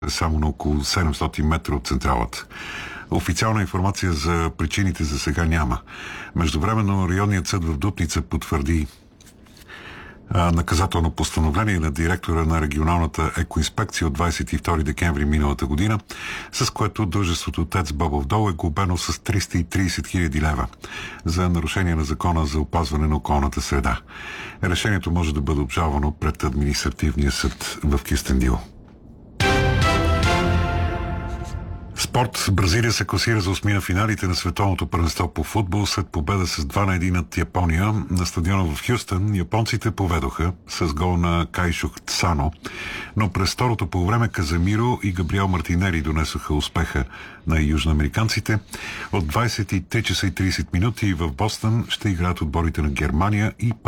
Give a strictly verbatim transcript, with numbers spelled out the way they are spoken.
само на около седемстотин метра от централата. Официална информация за причините за сега няма. Междувременно районният съд в Дупница потвърди а, наказателно постановление на директора на регионалната екоинспекция от двадесет и втори декември миналата година, с което дружеството ТЕЦ Бобов дол е глобено с триста и тридесет хиляди лева за нарушение на закона за опазване на околната среда. Решението може да бъде обжалвано пред административния съд в Кюстендил. Спорт. Бразилия се класира за осмина финалите на световното първенство по футбол след победа с два на един над Япония. На стадиона в Хюстън японците поведоха с гол на Кайшо Цано, но през второто полувреме Каземиро и Габриел Мартинели донесоха успеха на южноамериканците. От двадесет и три часа и тридесет минути в Бостън ще играят отборите на Германия и